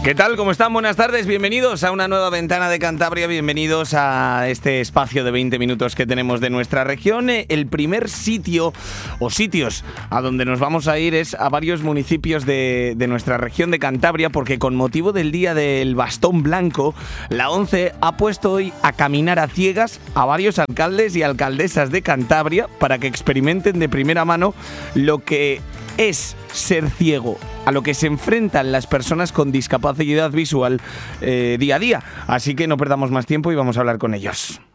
¿Qué tal? ¿Cómo están? Buenas tardes, bienvenidos a una nueva ventana de Cantabria, bienvenidos a este espacio de 20 minutos que tenemos de nuestra región. El primer sitio o sitios a donde nos vamos a ir es a varios municipios de nuestra región de Cantabria, porque con motivo del Día del Bastón Blanco, la ONCE ha puesto hoy a caminar a ciegas a varios alcaldes y alcaldesas de Cantabria para que experimenten de primera mano lo que es ser ciego, a lo que se enfrentan las personas con discapacidad visual día a día. Así que no perdamos más tiempo y vamos a hablar con ellos.